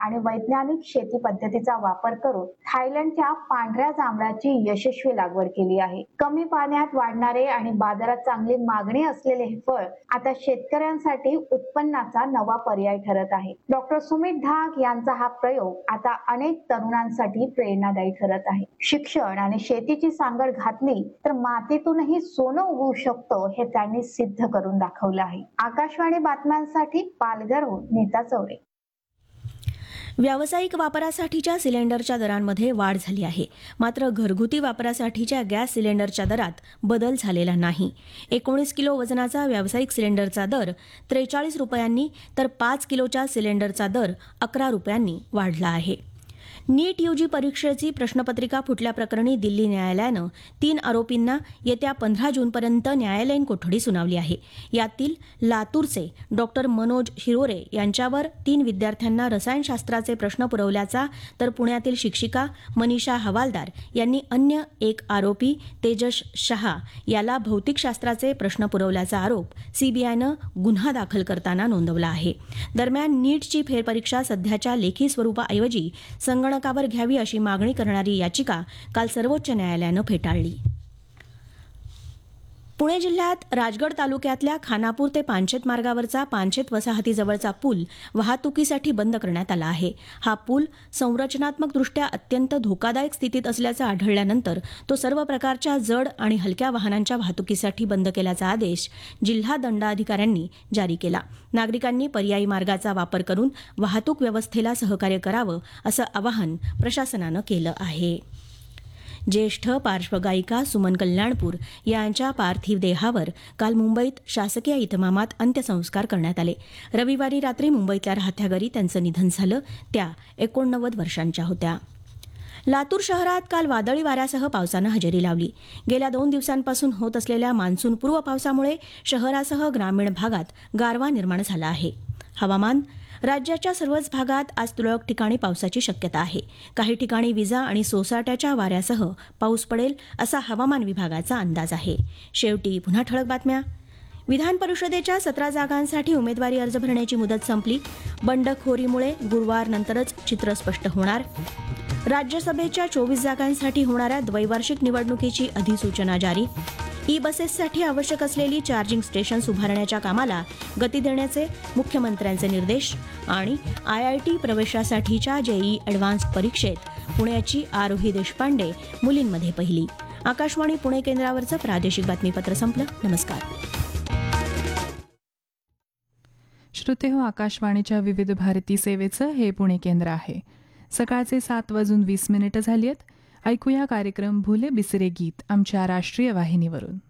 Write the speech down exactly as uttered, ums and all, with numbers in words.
आणि वैज्ञानिक शेती पद्धतीचा वापर करून थायलंडच्या पांढऱ्या जांभळाची यशस्वी लागवड केली आहे. कमी पाण्यात वाढणारे आणि बाजारात चांगली मागणी असलेले हे फळ आता शेतकऱ्यांसाठी उत्पन्नाचा नवा पर्याय ठरत आहे. डॉक्टर सुमित धाक यांचा हा प्रयोग आता अनेक तरुणांसाठी प्रेरणादायी ठरत आहे. शिक्षण आणि शेतीची सांगड घातली तर मातीतूनही सोनं उगवू शकतो हे त्यांनी सिद्ध करून दाखवलं आहे. आकाशवाणी बातम्यांसाठी पालघरहून नीता चौरे. व्यावसायिक वापरासाठीच्या सिलेंडरच्या दरांमध्ये वाढ झाली आहे, मात्र घरगुती वापरासाठीच्या गॅस सिलेंडरच्या दरात बदल झालेला नाही. एकोणीस किलो वजनाचा व्यावसायिक सिलेंडरचा दर त्रेचाळीस रुपयांनी तर पाच किलोच्या सिलेंडरचा दर अकरा रुपयांनी वाढला आहे. नीट यूजी परीक्षेची प्रश्नपत्रिका फुटल्याप्रकरणी दिल्ली न्यायालयानं तीन आरोपींना येत्या पंधरा जूनपर्यंत न्यायालयीन कोठडी सुनावली आहे. यातील लातूरचे डॉक्टर मनोज हिरोरे यांच्यावर तीन विद्यार्थ्यांना रसायनशास्त्राचे प्रश्न पुरवल्याचा तर पुण्यातील शिक्षिका मनीषा हवालदार यांनी अन्य एक आरोपी तेजस शहा याला भौतिकशास्त्राचे प्रश्न पुरवल्याचा आरोप सीबीआयनं गुन्हा दाखल करताना नोंदवला आहे. दरम्यान नीटची फेरपरीक्षा सध्याच्या लेखी स्वरूपाऐवजी संगणक वर घ्यावी अशी मागणी करणारी याचिका काल सर्वोच्च न्यायालयानं फेटाळली. पुणे जिल्ह्यात राजगड तालुक्यातल्या खानापूर ते पानशेत मार्गावरचा पानशेत वसाहतीजवळचा पूल वाहतुकीसाठी बंद करण्यात आला आहे. हा पूल संरचनात्मकदृष्ट्या अत्यंत धोकादायक स्थितीत असल्याचं आढळल्यानंतर तो सर्व प्रकारच्या जड आणि हलक्या वाहनांच्या वाहतुकीसाठी बंद केल्याचा आदेश जिल्हा दंडाधिकाऱ्यांनी जारी केला. नागरिकांनी पर्यायी मार्गाचा वापर करून वाहतूक व्यवस्थेला सहकार्य करावं असं आवाहन प्रशासनानं केलं आहे. ज्येष्ठ पार्श्वगायिका सुमन कल्याणपूर यांच्या पार्थिव देहावर काल मुंबईत शासकीय इतमामात अंत्यसंस्कार करण्यात आले. रविवारी रात्री मुंबईतल्या राहत्या घरी त्यांचं निधन झालं. त्या एकोणनव्वद वर्षांच्या होत्या. लातूर शहरात काल वादळी वाऱ्यासह पावसानं हजेरी लावली. गेल्या दोन दिवसांपासून होत असलेल्या मान्सूनपूर्व पावसामुळे शहरासह ग्रामीण भागात गारवा निर्माण झाला आहे. हवामान. राज्याच्या सर्वच भागात आज तुरळक ठिकाणी पावसाची शक्यता आहे. काही ठिकाणी विजा आणि सोसाट्याच्या वाऱ्यासह पाऊस पडेल असा हवामान विभागाचा अंदाज आहे. शेवटी पुन्हा ठळक बातम्या. विधान परिषदेच्या सतरा जागांसाठी उमेदवारी अर्ज भरण्याची मुदत संपली. बंडखोरीमुळे गुरुवारनंतरच चित्र स्पष्ट होणार. राज्यसभेच्या चोवीस जागांसाठी होणाऱ्या द्वैवार्षिक निवडणुकीची अधिसूचना जारी. ई बसेससाठी आवश्यक असलेली चार्जिंग स्टेशन्स उभारण्याच्या कामाला गती देण्याचे मुख्यमंत्र्यांचे निर्देश. आणि I I T प्रवेशासाठीच्या JEE advance परीक्षेत पुण्याची आरोही देशपांडे मुलींमध्ये पहिली. आकाशवाणी पुणे केंद्रावरचं प्रादेशिक बातमीपत्र संपलं. नमस्कार. श्रोतेहो, आकाशवाणीच्या विविध भारती सेवेचं हे पुणे केंद्र आहे. सकाळचे सात वाजून वीस मिनिटं झाली आहेत. ऐकूया कार्यक्रम भुले बिसरे गीत आमच्या राष्ट्रीय वाहिनीवरून.